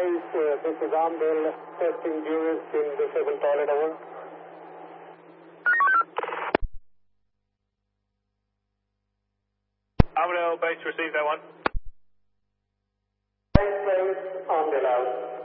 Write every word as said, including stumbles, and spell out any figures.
base, uh, this is Armdale, testing Juris in disabled toilet, over. Armdale base, receive that one. Base, base, Armdale out.